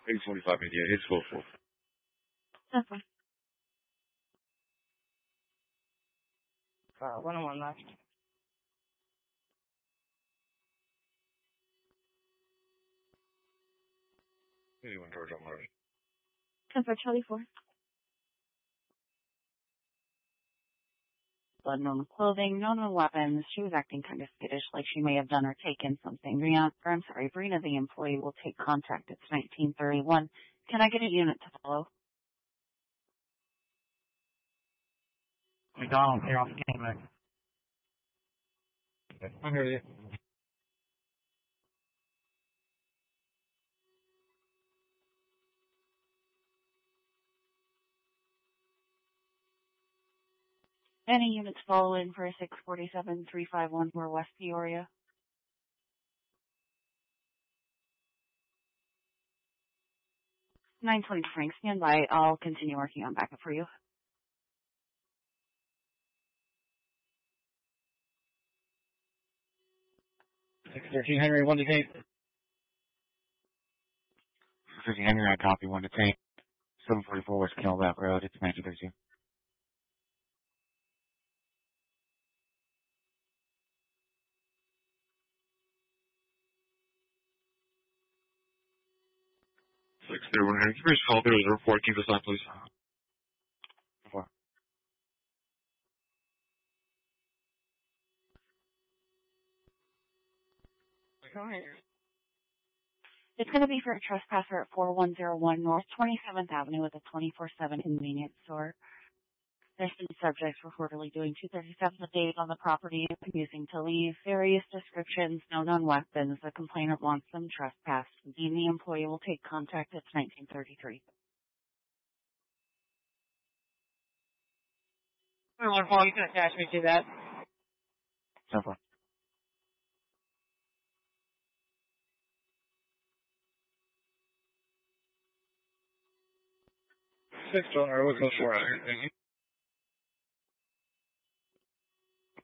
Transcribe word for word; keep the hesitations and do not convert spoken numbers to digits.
eight forty-five media, eight four four. That's fine. Uh, one on one left. Anyone charge on Murray? ten for Charlie four. Blood on the clothing, no known weapons. She was acting kind of skittish, like she may have done or taken something. Brianna, or I'm sorry, Brina, the employee, will take contact. It's nineteen thirty-one. Can I get a unit to follow? McDonald, here off Kennebec. I hear you. Any units follow in for six forty-seven three five one for West Peoria? nine twenty Frank, stand by. I'll continue working on backup for you. six thirteen Henry, one to tape. fifteen Henry, I copy, one to tape. seven forty-four West Camelback Road, it's nineteen thirty-two. six zero one, Henry. Please call. There is a report. Keep us on, please. Four. Go ahead. It's going to be for a trespasser at four one zero one North twenty-seventh Avenue at the twenty-four seven convenience store. There's been subjects reportedly doing two thirty-seven a day on the property, refusing to leave. Various descriptions, no known weapons. The complainant wants them trespassed. Dean, the employee, will take contact at nineteen thirty-three. one four, you can attach me to that. seven four. Six, or what's the four?